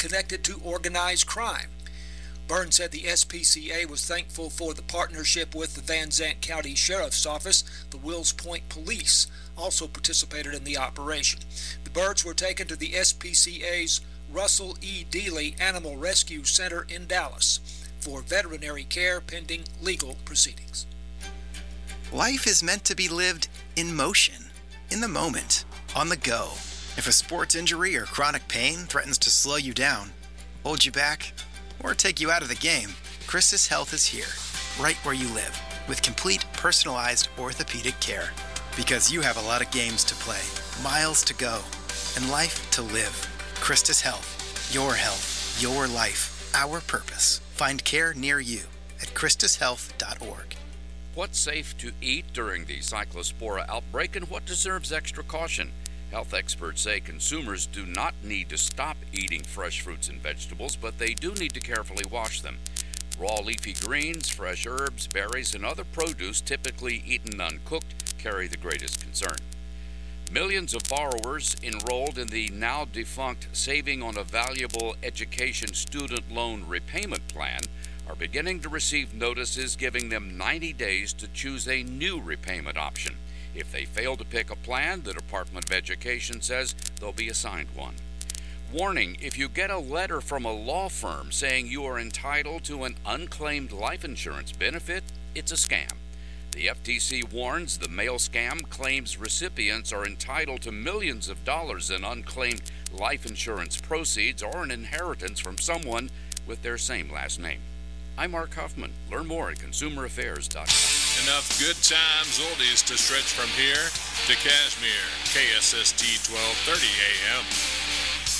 connected to organized crime. Burns said the SPCA was thankful for the partnership with the Van Zandt County Sheriff's Office. The Wills Point Police also participated in the operation. The birds were taken to the SPCA's Russell E. Dealey Animal Rescue Center in Dallas for veterinary care pending legal proceedings. Life is meant to be lived in motion, in the moment, on the go. If a sports injury or chronic pain threatens to slow you down, hold you back, or take you out of the game, Christus Health is here, right where you live, with complete personalized orthopedic care. Because you have a lot of games to play, miles to go, and life to live. Christus Health, your life, our purpose. Find care near you at christushealth.org. What's safe to eat during the Cyclospora outbreak and what deserves extra caution? Health experts say consumers do not need to stop eating fresh fruits and vegetables, but they do need to carefully wash them. Raw leafy greens, fresh herbs, berries, and other produce typically eaten uncooked carry the greatest concern. Millions of borrowers enrolled in the now defunct Saving on a Valuable Education Student Loan Repayment Plan are beginning to receive notices giving them 90 days to choose a new repayment option. If they fail to pick a plan, the Department of Education says they'll be assigned one. Warning, if you get a letter from a law firm saying you are entitled to an unclaimed life insurance benefit, it's a scam. The FTC warns the mail scam claims recipients are entitled to millions of dollars in unclaimed life insurance proceeds or an inheritance from someone with their same last name. I'm Mark Huffman. Learn more at consumeraffairs.com. Enough good times oldies to stretch from here to Kashmir. KSST 1230 AM.